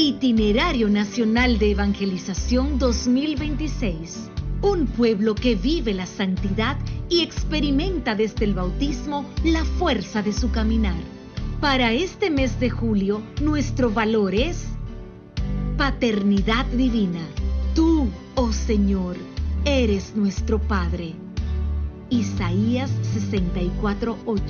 Itinerario Nacional de Evangelización 2026. Un pueblo que vive la santidad y experimenta desde el bautismo la fuerza de su caminar. Para este mes de julio, nuestro valor es paternidad divina. Tú, oh Señor, eres nuestro Padre. Isaías 64:8.